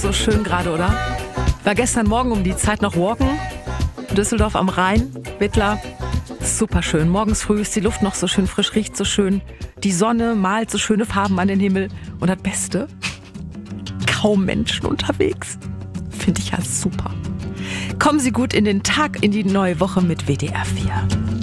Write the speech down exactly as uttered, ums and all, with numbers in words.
so schön gerade, oder? War gestern Morgen um die Zeit noch walken. Düsseldorf am Rhein, Wittler. Super schön. Morgens früh ist die Luft noch so schön frisch, riecht so schön. Die Sonne malt so schöne Farben an den Himmel. Und das Beste, kaum Menschen unterwegs. Finde ich ja super. Kommen Sie gut in den Tag, in die neue Woche mit W D R vier.